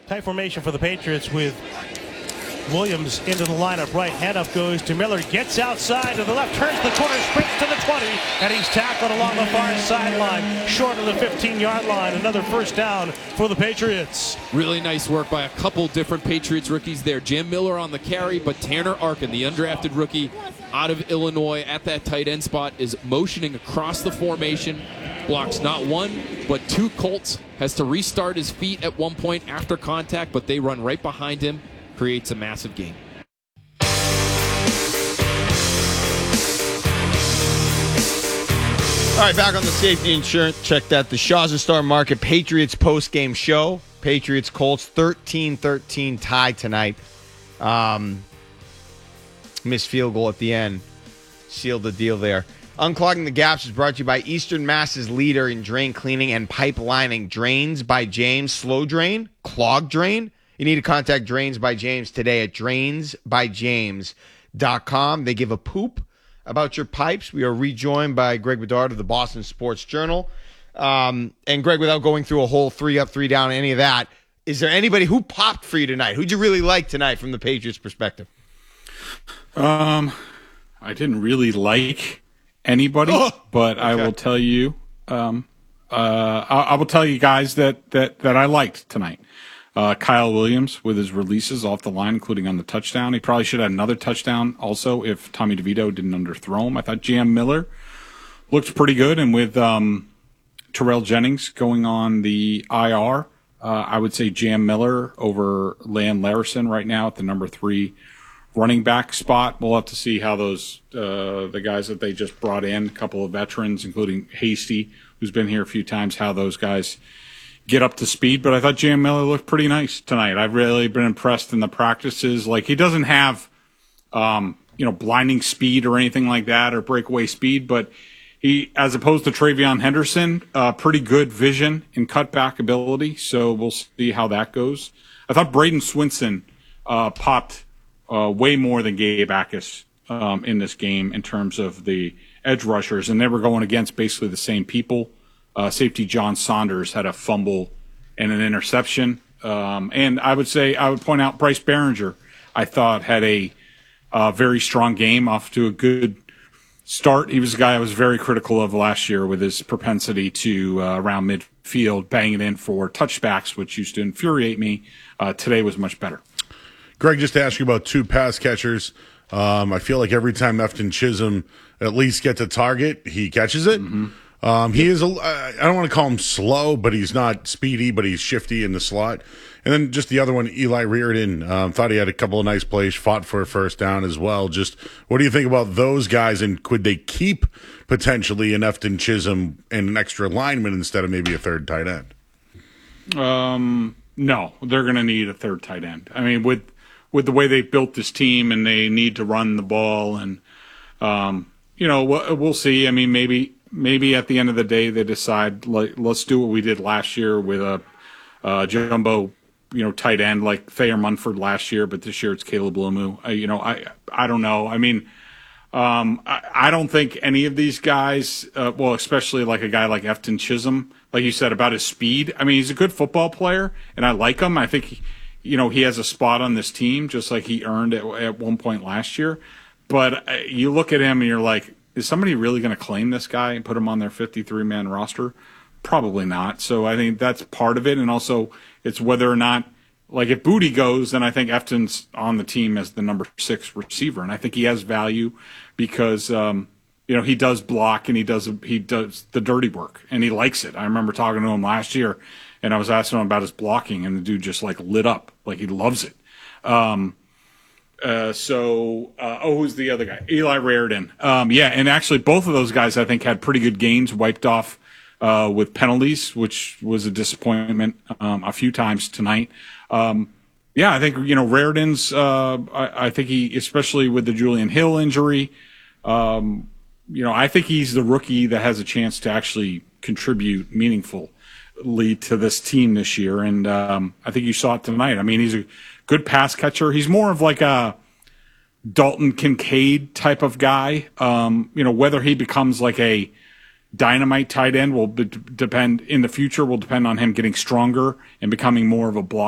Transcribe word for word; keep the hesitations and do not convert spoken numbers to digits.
Tight formation for the Patriots with Williams into the lineup. Right, handoff goes to Miller. Gets outside to the left, turns the corner, sprints to the twenty, and he's tackled along the far sideline, short of the fifteen-yard line. Another first down for the Patriots. Really nice work by a couple different Patriots rookies there. Jam Miller on the carry, but Tanner Arkin, the undrafted rookie out of Illinois at that tight end spot, is motioning across the formation. Blocks not one, but two Colts. Has to restart his feet at one point after contact, but they run right behind him. Creates a massive gain. All right, back on the safety insurance. Check that. The Shaw's Star Market Patriots post-game show. Patriots Colts thirteen thirteen tie tonight. Um, missed field goal at the end. Sealed the deal there. Unclogging the Gaps is brought to you by Eastern Mass's leader in drain cleaning and pipelining. Drains by James. Slow Drain. Clog Drain. You need to contact Drains by James today at drains by james dot com. They give a poop about your pipes. We are rejoined by Greg Bedard of the Boston Sports Journal. Um, and Greg, without going through a whole three up, three down, any of that, is there anybody who popped for you tonight? Who'd you really like tonight from the Patriots' perspective? Um, I didn't really like anybody, oh, but okay. I will tell you, um, uh, I, I will tell you guys that that that I liked tonight. Uh, Kyle Williams with his releases off the line, including on the touchdown. He probably should have another touchdown also if Tommy DeVito didn't underthrow him. I thought Jam Miller looked pretty good, and with um, Terrell Jennings going on the I R, uh, I would say Jam Miller over Lan Larison right now at the number three running back spot. We'll have to see how those uh, the guys that they just brought in, a couple of veterans, including Hasty, who's been here a few times, how those guys get up to speed. But I thought Jam Miller looked pretty nice tonight. I've really been impressed in the practices. Like, he doesn't have, um, you know, blinding speed or anything like that or breakaway speed, but he, as opposed to Travion Henderson, uh, pretty good vision and cutback ability. So we'll see how that goes. I thought Braden Swinson uh, popped uh, way more than Gabe Akis um, in this game in terms of the edge rushers, and they were going against basically the same people. Uh, safety John Saunders had a fumble and an interception. Um, and I would say, I would point out Bryce Behringer, I thought, had a uh, very strong game, off to a good start. He was a guy I was very critical of last year with his propensity to, uh, around midfield, bang it in for touchbacks, which used to infuriate me. Uh, today was much better. Greg, just to ask you about two pass catchers. Um, I feel like every time Efton Chisholm at least gets a target, he catches it. Mm-hmm. Um, he is, a, I don't want to call him slow, but he's not speedy, but he's shifty in the slot. And then just the other one, Eli Reardon, um, thought he had a couple of nice plays, fought for a first down as well. Just what do you think about those guys, and could they keep potentially an Efton Chisholm and an extra lineman instead of maybe a third tight end? Um, no, they're going to need a third tight end. I mean, with with the way they built this team, and they need to run the ball, and um, you know, we'll, we'll see. I mean, maybe. Maybe at the end of the day they decide, like, let's do what we did last year with a uh, jumbo, you know, tight end like Thayer Munford last year, but this year it's Caleb Lomu. Uh, you know, I I don't know. I mean, um, I, I don't think any of these guys, uh, well, especially like a guy like Efton Chisholm, like you said about his speed. I mean, he's a good football player, and I like him. I think, he, you know, he has a spot on this team just like he earned at, at one point last year. But uh, you look at him and you're like, is somebody really going to claim this guy and put him on their fifty-three man roster? Probably not. So I think that's part of it. And also it's whether or not, like, if Booty goes, then I think Efton's on the team as the number six receiver. And I think he has value because, um, you know, he does block and he does, he does the dirty work and he likes it. I remember talking to him last year and I was asking him about his blocking, and the dude just like lit up, like he loves it. Um, Uh, so, uh, oh, who's the other guy? Eli Reardon. Um, yeah, and actually both of those guys I think had pretty good games, wiped off uh, with penalties, which was a disappointment um, a few times tonight. Um, yeah, I think, you know, Reardon's, uh, I, I think he, especially with the Julian Hill injury, um, you know, I think he's the rookie that has a chance to actually contribute meaningfully to this team this year. And um, I think you saw it tonight. I mean, he's a good pass catcher. He's more of like a Dalton Kincaid type of guy. Um, you know, whether he becomes like a dynamite tight end will be- depend in the future will depend on him getting stronger and becoming more of a block.